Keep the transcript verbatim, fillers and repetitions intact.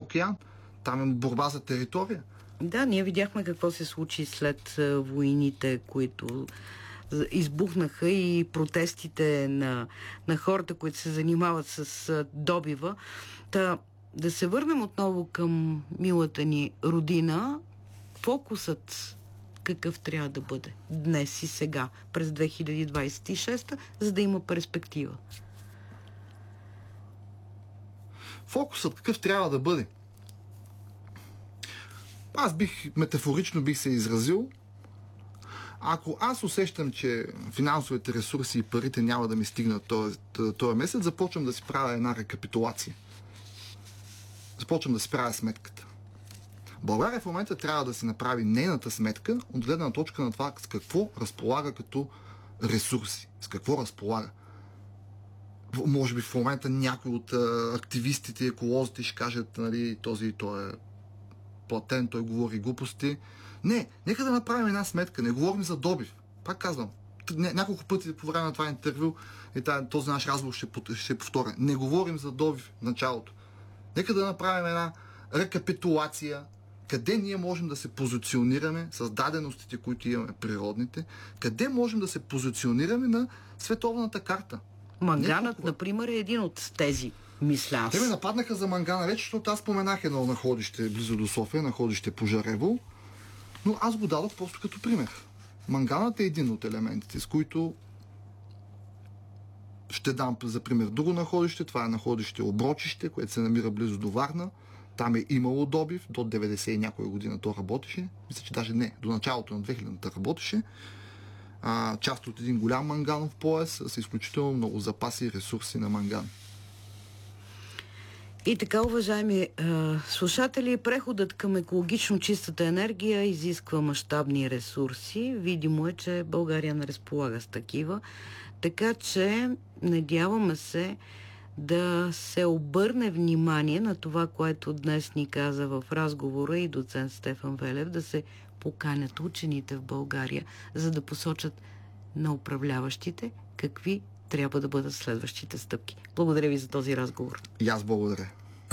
океан. Там е борба за територия. Да, ние видяхме какво се случи след войните, които избухнаха, и протестите на, на хората, които се занимават с добива. Та, да се върнем отново към милата ни родина. Фокусът какъв трябва да бъде днес и сега, през две хиляди двадесет и шеста, за да има перспектива? Фокусът какъв трябва да бъде? Аз бих, метафорично бих се изразил, ако аз усещам, че финансовите ресурси и парите няма да ми стигнат този, този месец, започвам да си правя една рекапитулация. Започвам да си правя сметката. България в момента трябва да си направи нейната сметка от гледна точка на това с какво разполага като ресурси, с какво разполага. Може би в момента някои от а, активистите, еколозите ще кажат, нали, този той е платен, той говори глупости. Не, нека да направим една сметка. Не говорим за добив. Пак казвам, няколко пъти по време на това интервю и този наш разговор ще, ще повторя. Не говорим за добив в началото. Нека да направим една рекапитулация, къде ние можем да се позиционираме с даденостите, които имаме природните, къде можем да се позиционираме на световната карта. Манганът, Неколко... например, е един от тези, мисля аз. Те ме нападнаха за мангана вече, защото аз споменах едно находище близо до София, находище Пожарево, но аз го дадох просто като пример. Манганът е един от елементите, с които ще дам за пример друго находище. Това е находище Оброчище, което се намира близо до Варна. Там е имало добив, до деветдесет и някоя година то работеше. Мисля, че даже не, до началото на две хилядната работеше. А, част от един голям манганов пояс с изключително много запаси и ресурси на манган. И така, уважаеми е, слушатели, преходът към екологично чистата енергия изисква мащабни ресурси. Видимо е, че България не разполага с такива. Така че надяваме се да се обърне внимание на това, което днес ни каза в разговора и доцент Стефан Велев, да се поканят учените в България, за да посочат на управляващите какви трябва да бъдат следващите стъпки. Благодаря ви за този разговор. И аз благодаря.